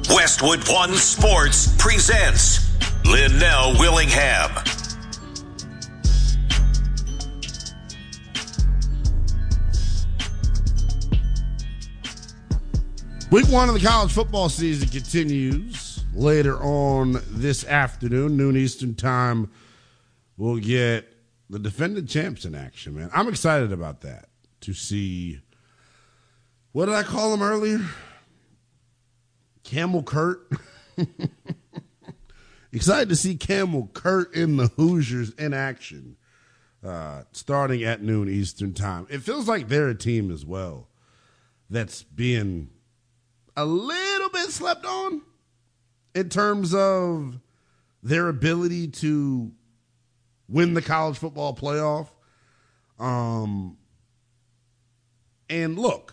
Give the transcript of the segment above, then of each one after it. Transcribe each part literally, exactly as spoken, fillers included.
Westwood One Sports presents Linnell Willingham. Week one of the college football season continues later on this afternoon, noon Eastern time. We'll get the defending champs in action, man. I'm excited about that, to see, what did I call him earlier? Camel Kurt. Excited to see Camel Kurt in the Hoosiers in action, uh, starting at noon Eastern time. It feels like they're a team as well that's being a little bit slept on in terms of their ability to win the college football playoff. Um, and look,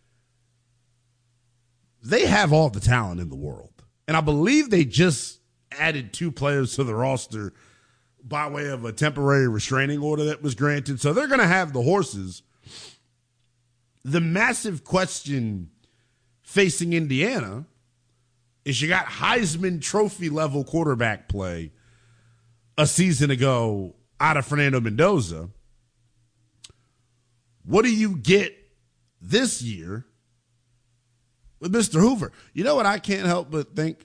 they have all the talent in the world. And I believe they just added two players to the roster by way of a temporary restraining order that was granted. So they're going to have the horses. The massive question facing Indiana is you got Heisman Trophy level quarterback play a season ago out of Fernando Mendoza. What do you get this year with Mister Hoover? You know what I can't help but think?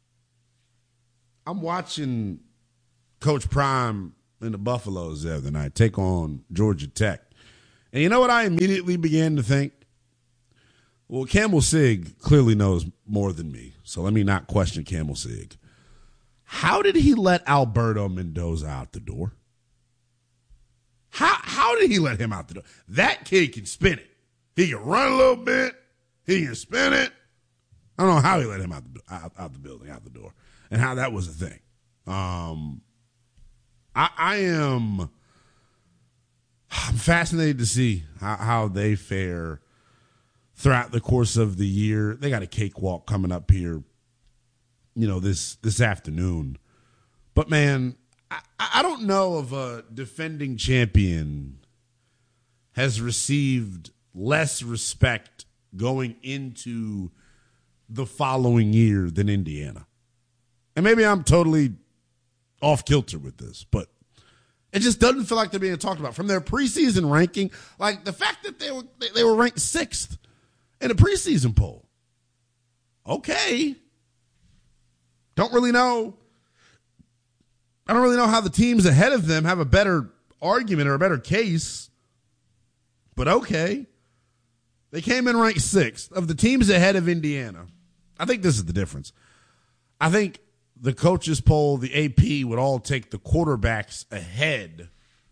I'm watching Coach Prime and the Buffaloes the other night take on Georgia Tech. And you know what I immediately began to think? Well, Campbell Sig clearly knows more than me, so let me not question Campbell Sig. How did he let Alberto Mendoza out the door? How how did he let him out the door? That kid can spin it. He can run a little bit. He can spin it. I don't know how he let him out the out, out the building, out the door, and how that was a thing. Um, I, I am I'm fascinated to see how, how they fare throughout the course of the year. They got a cakewalk coming up here, you know, this this afternoon. But, man, I, I don't know if a defending champion has received less respect going into the following year than Indiana. And maybe I'm totally off kilter with this, but it just doesn't feel like they're being talked about. From their preseason ranking, like the fact that they were they, they were ranked sixth in a preseason poll. Okay. Don't really know. I don't really know how the teams ahead of them have a better argument or a better case. But okay. They came in ranked sixth. Of the teams ahead of Indiana, I think this is the difference. I think the coaches poll, the A P, would all take the quarterbacks ahead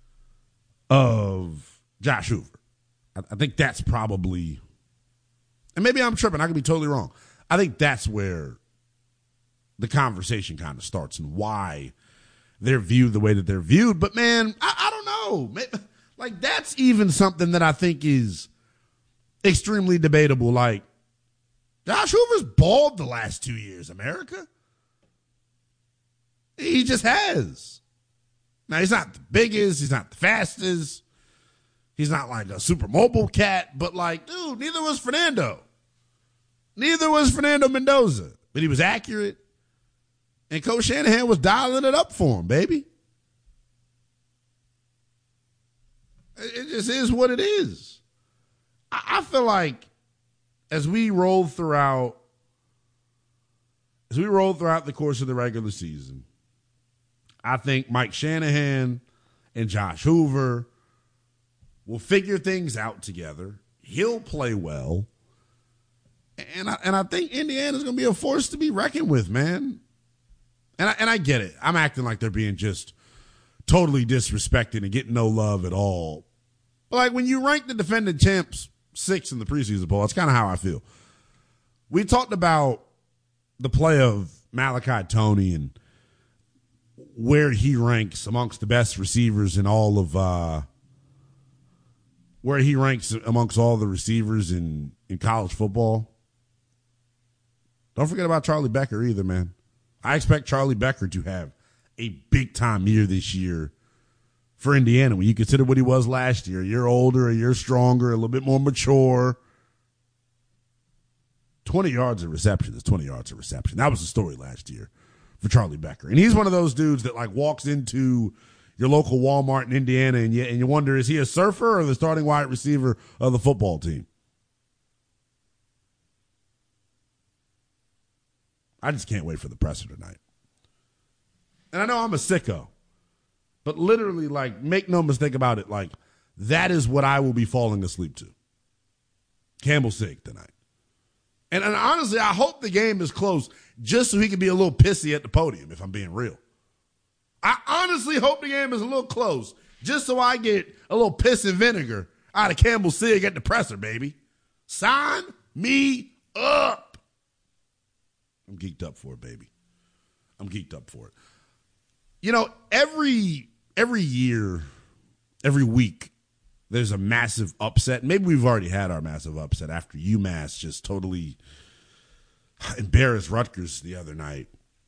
of Josh Hoover. I, I think that's probably... And maybe I'm tripping. I could be totally wrong. I think that's where the conversation kind of starts and why they're viewed the way that they're viewed. But, man, I, I don't know. Maybe, like, that's even something that I think is extremely debatable. Like, Josh Hoover's balled the last two years, America. He just has. Now, he's not the biggest. He's not the fastest. He's not like a super mobile cat. But, like, dude, neither was Fernando. Neither was Fernando Mendoza, but he was accurate, and Coach Shanahan was dialing it up for him, baby. It just is what it is. I feel like as we roll throughout, as we roll throughout the course of the regular season, I think Mike Shanahan and Josh Hoover will figure things out together. He'll play well. And I, and I think Indiana's going to be a force to be reckoned with, man. And I, and I get it. I'm acting like they're being just totally disrespected and getting no love at all. But, like, when you rank the defending champs sixth in the preseason poll, that's kind of how I feel. We talked about the play of Malachi Toney and where he ranks amongst the best receivers in all of uh, – where he ranks amongst all the receivers in, in college football. Don't forget about Charlie Becker either, man. I expect Charlie Becker to have a big-time year this year for Indiana when you consider what he was last year. A year older, a year stronger, a little bit more mature. twenty yards of reception is twenty yards of reception. That was the story last year for Charlie Becker. And he's one of those dudes that like walks into your local Walmart in Indiana and you, and you wonder, is he a surfer or the starting wide receiver of the football team? I just can't wait for the presser tonight. And I know I'm a sicko, but literally, like, make no mistake about it, like, that is what I will be falling asleep to. Campbell Sigg tonight. And, and honestly, I hope the game is close just so he can be a little pissy at the podium, if I'm being real. I honestly hope the game is a little close just so I get a little piss and vinegar out of Campbell Sigg at the presser, baby. Sign me up. I'm geeked up for it, baby. I'm geeked up for it. You know, every every year, every week, there's a massive upset. Maybe we've already had our massive upset after UMass just totally embarrassed Rutgers the other night.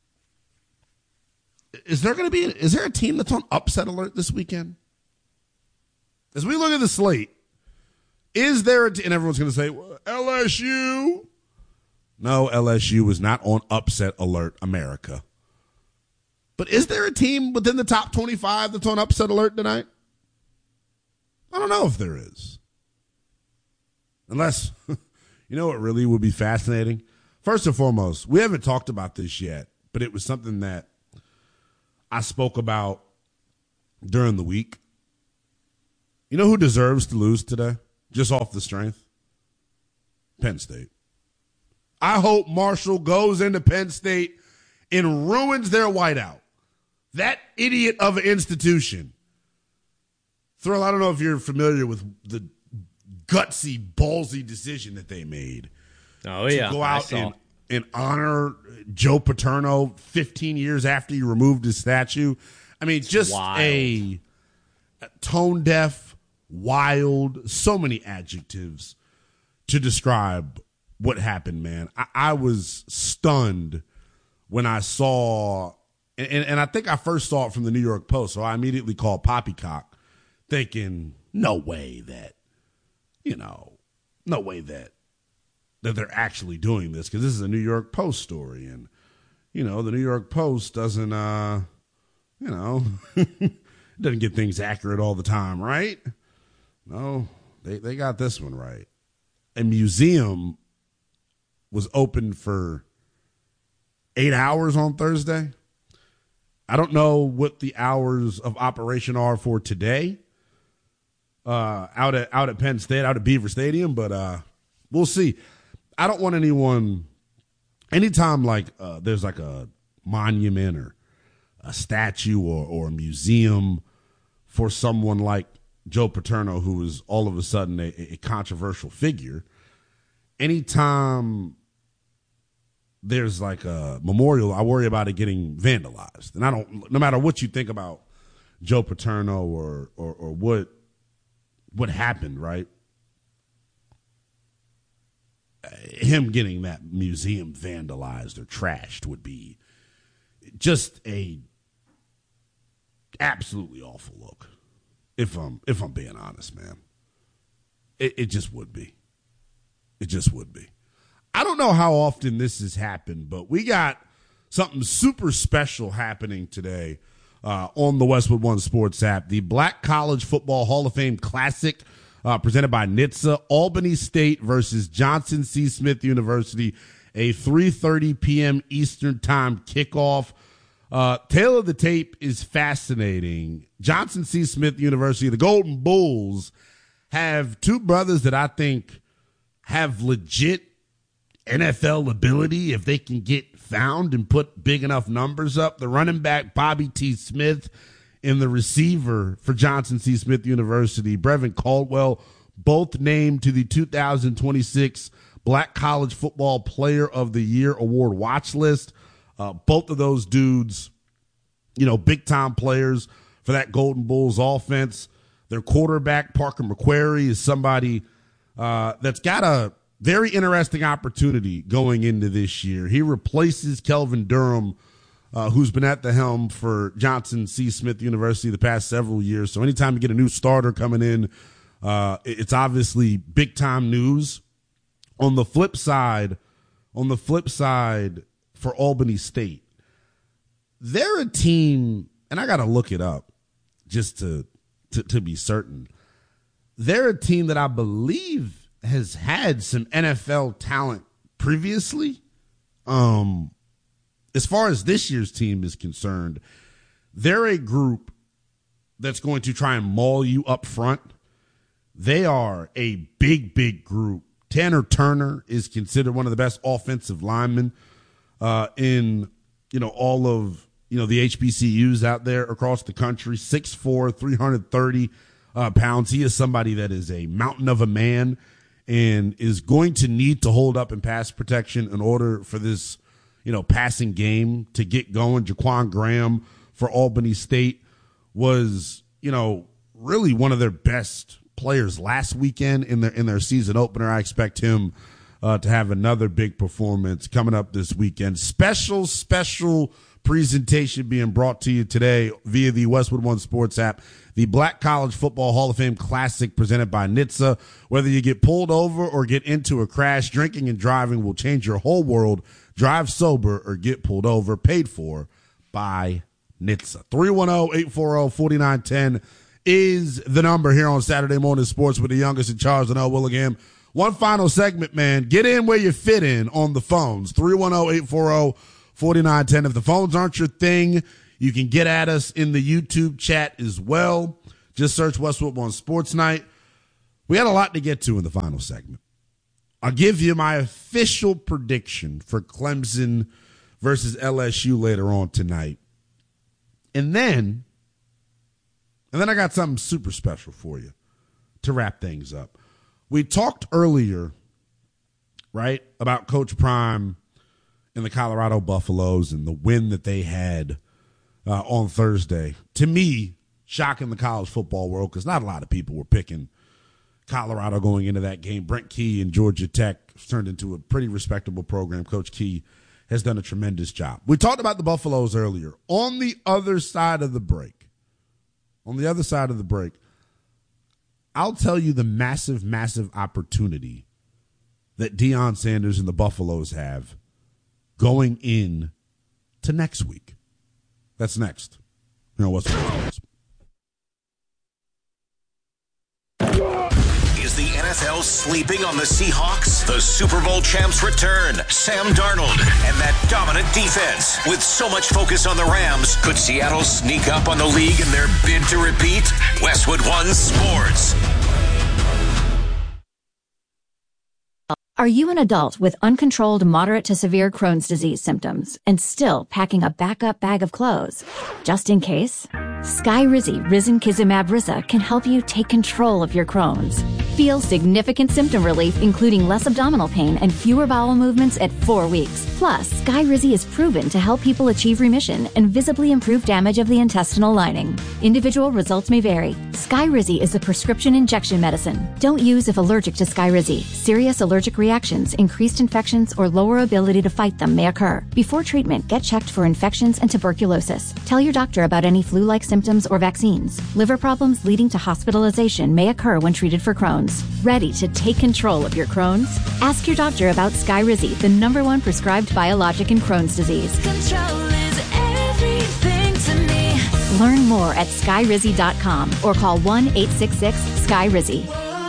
Is there going to be, is there a team that's on upset alert this weekend? As we look at the slate, is there a team, and everyone's going to say, well, L S U. No, L S U is not on upset alert, America. But is there a team within the top twenty-five that's on upset alert tonight? I don't know if there is. Unless, you know what really would be fascinating? First and foremost, we haven't talked about this yet, but it was something that I spoke about during the week. You know who deserves to lose today, just off the strength? Penn State. I hope Marshall goes into Penn State and ruins their whiteout. That idiot of an institution. Thrill, I don't know if you're familiar with the gutsy, ballsy decision that they made. Oh, yeah. To go out and, and honor Joe Paterno fifteen years after he removed his statue. I mean, just a, a tone deaf, wild, so many adjectives to describe what happened, man. I, I was stunned when I saw, and, and, and I think I first saw it from the New York Post, so I immediately called Poppycock, thinking, no way that, you know, no way that that they're actually doing this, because this is a New York Post story, and, you know, the New York Post doesn't, uh, you know, doesn't get things accurate all the time, right? No, they, they got this one right. A museum was open for eight hours on Thursday. I don't know what the hours of operation are for today uh, out at out at Penn State, out at Beaver Stadium, but uh, we'll see. I don't want anyone, anytime like uh, there's like a monument or a statue or, or a museum for someone like Joe Paterno, who is all of a sudden a, a controversial figure, anytime there's like a memorial, I worry about it getting vandalized. And I don't, no matter what you think about Joe Paterno or or, or what what happened, right? Him getting that museum vandalized or trashed would be just a absolutely awful look. If I'm if I'm being honest, man, it, it just would be. It just would be. I don't know how often this has happened, but we got something super special happening today uh, on the Westwood One Sports app. The Black College Football Hall of Fame Classic uh, presented by N H T S A, Albany State versus Johnson C. Smith University, a three thirty p.m. Eastern Time kickoff. Uh, tail of the tape is fascinating. Johnson C. Smith University, the Golden Bulls, have two brothers that I think have legit N F L ability if they can get found and put big enough numbers up. The running back, Bobby T. Smith, and the receiver for Johnson C. Smith University, Brevin Caldwell, both named to the two thousand twenty-six Black College Football Player of the Year award watch list. Uh, both of those dudes, you know, big-time players for that Golden Bulls offense. Their quarterback, Parker McQuarrie, is somebody uh, that's got a very interesting opportunity going into this year. He replaces Kelvin Durham, uh, who's been at the helm for Johnson C. Smith University the past several years. So anytime you get a new starter coming in, uh, it's obviously big-time news. On the flip side, on the flip side for Albany State, they're a team, and I got to look it up just to, to to be certain. They're a team that I believe has had some N F L talent previously. Um, as far as this year's team is concerned, they're a group that's going to try and maul you up front. They are a big, big group. Tanner Turner is considered one of the best offensive linemen uh, in, you know, all of, you know, the H B C Us out there across the country. six foot four, three hundred thirty uh, pounds. He is somebody that is a mountain of a man and is going to need to hold up in pass protection in order for this, you know, passing game to get going. Jaquan Graham for Albany State was, you know, really one of their best players last weekend in their in their season opener. I expect him uh, to have another big performance coming up this weekend. Special, special presentation being brought to you today via the Westwood One Sports app. The Black College Football Hall of Fame Classic presented by N H T S A. Whether you get pulled over or get into a crash, drinking and driving will change your whole world. Drive sober or get pulled over. Paid for by N H T S A. three one zero, eight four zero, four nine one zero is the number here on Saturday Morning Sports with the youngest in charge, Linnell Willingham. One final segment, man. Get in where you fit in on the phones. three one zero, eight four zero, four nine one zero. If the phones aren't your thing, you can get at us in the YouTube chat as well. Just search Westwood One Sports Night. We had a lot to get to in the final segment. I'll give you my official prediction for Clemson versus L S U later on tonight. And then, and then I got something super special for you to wrap things up. We talked earlier, right, about Coach Prime and the Colorado Buffaloes and the win that they had uh, on Thursday. To me, shocking the college football world because not a lot of people were picking Colorado going into that game. Brent Key and Georgia Tech turned into a pretty respectable program. Coach Key has done a tremendous job. We talked about the Buffaloes earlier. On the other side of the break, on the other side of the break, I'll tell you the massive, massive opportunity that Deion Sanders and the Buffaloes have going in to next week. That's next. You know what's next? Is the N F L sleeping on the Seahawks? The Super Bowl champs return. Sam Darnold and that dominant defense. With so much focus on the Rams, could Seattle sneak up on the league in their bid to repeat? Westwood One Sports. Are you an adult with uncontrolled moderate to severe Crohn's disease symptoms and still packing a backup bag of clothes? Just in case? Skyrizi Risankizumab Risa can help you take control of your Crohn's. Feel significant symptom relief, including less abdominal pain and fewer bowel movements at four weeks. Plus, Skyrizi is proven to help people achieve remission and visibly improve damage of the intestinal lining. Individual results may vary. Skyrizi is a prescription injection medicine. Don't use if allergic to Skyrizi. Serious allergic reactions, increased infections, or lower ability to fight them may occur. Before treatment, get checked for infections and tuberculosis. Tell your doctor about any flu-like symptoms or vaccines. Liver problems leading to hospitalization may occur when treated for Crohn's. Ready to take control of your Crohn's? Ask your doctor about Skyrizi, the number one prescribed biologic in Crohn's disease. Control is everything to me. Learn more at skyrizi dot com or call one eight six six Skyrizi.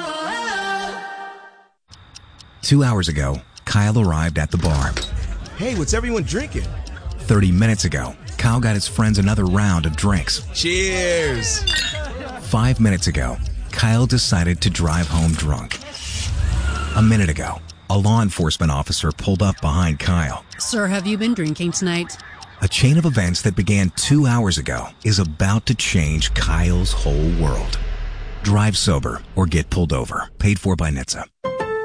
Two hours ago, Kyle arrived at the bar. Hey, what's everyone drinking? Thirty minutes ago, Kyle got his friends another round of drinks. Cheers! Five minutes ago, Kyle decided to drive home drunk. A minute ago, a law enforcement officer pulled up behind Kyle. Sir, have you been drinking tonight? A chain of events that began two hours ago is about to change Kyle's whole world. Drive sober or get pulled over. Paid for by N H T S A.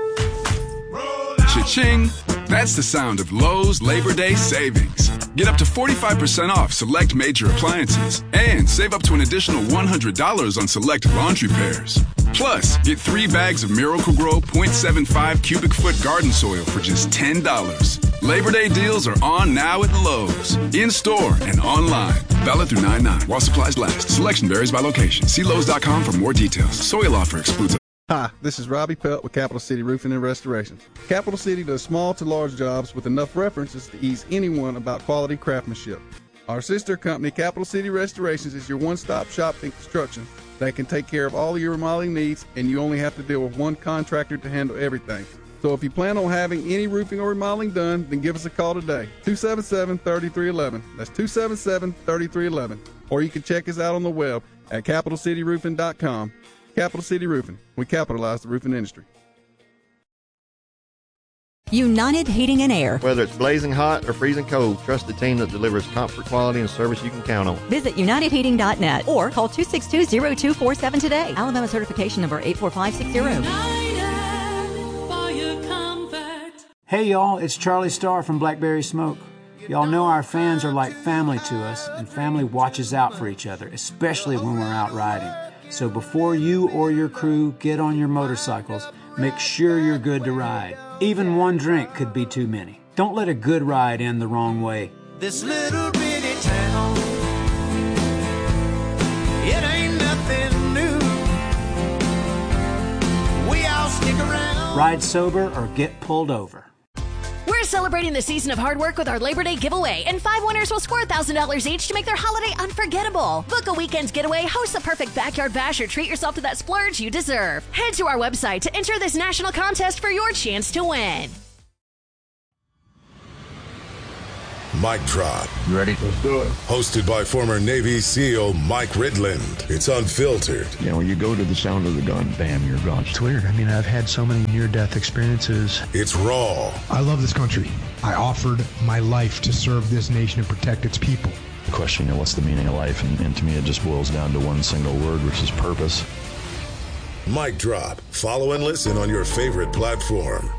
Cha-ching! That's the sound of Lowe's Labor Day savings. Get up to forty-five percent off select major appliances and save up to an additional one hundred dollars on select laundry pairs. Plus, get three bags of Miracle-Gro point seven five cubic foot garden soil for just ten dollars. Labor Day deals are on now at Lowe's. In-store and online. Valid through nine nine while supplies last. Selection varies by location. See Lowe's dot com for more details. Soil offer excludes Hi, this is Robbie Pelt with Capital City Roofing and Restorations. Capital City does small to large jobs with enough references to ease anyone about quality craftsmanship. Our sister company, Capital City Restorations, is your one-stop shop in construction that can take care of all your remodeling needs, and you only have to deal with one contractor to handle everything. So if you plan on having any roofing or remodeling done, then give us a call today, two seven seven, three three one one. That's two seven seven, three three one one. Or you can check us out on the web at capital city roofing dot com. Capital City Roofing. We capitalize the roofing industry. United Heating and Air. Whether it's blazing hot or freezing cold, trust the team that delivers comfort, quality, and service you can count on. Visit united heating dot net or call two six two, zero two four seven today. Alabama certification number eight four five six zero. Hey y'all, it's Charlie Starr from Blackberry Smoke. Y'all know our fans are like family to us, and family watches out for each other, especially when we're out riding. So before you or your crew get on your motorcycles, make sure you're good to ride. Even one drink could be too many. Don't let a good ride end the wrong way. This little bitty town, it ain't nothing new. We all stick around. Ride sober or get pulled over. We're celebrating the season of hard work with our Labor Day giveaway, and five winners will score one thousand dollars each to make their holiday unforgettable. Book a weekend's getaway, host the perfect backyard bash, or treat yourself to that splurge you deserve. Head to our website to enter this national contest for your chance to win. Mic Drop. You ready? Let's do it. Hosted by former Navy SEAL Mike Ridland. It's unfiltered. You know, you go to the sound of the gun, bam, you're gone. It's weird. I mean, I've had so many near-death experiences. It's raw. I love this country. I offered my life to serve this nation and protect its people. The question, you know, what's the meaning of life? And, and to me, it just boils down to one single word, which is purpose. Mic Drop. Follow and listen on your favorite platform.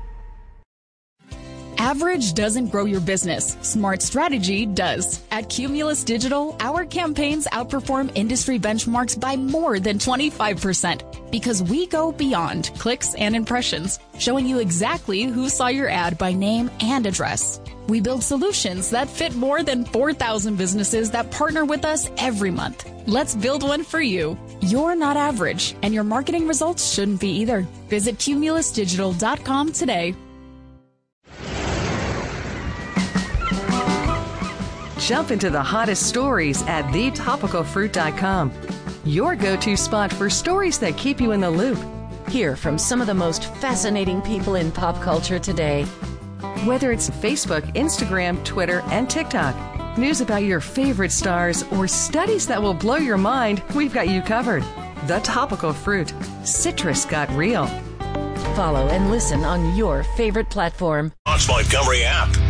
Average doesn't grow your business. Smart strategy does. At Cumulus Digital, our campaigns outperform industry benchmarks by more than twenty-five percent because we go beyond clicks and impressions, showing you exactly who saw your ad by name and address. We build solutions that fit more than four thousand businesses that partner with us every month. Let's build one for you. You're not average, and your marketing results shouldn't be either. Visit cumulus digital dot com today. Jump into the hottest stories at the topical fruit dot com. Your go-to spot for stories that keep you in the loop. Hear from some of the most fascinating people in pop culture today. Whether it's Facebook, Instagram, Twitter, and TikTok, news about your favorite stars, or studies that will blow your mind, we've got you covered. The Topical Fruit. Citrus got real. Follow and listen on your favorite platform. Launch Montgomery app.